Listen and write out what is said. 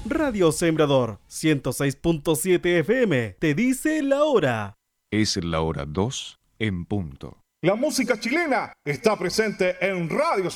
Radio Sembrador 106.7 FM te dice la hora. Es la hora 2 en punto. La música chilena está presente en Radio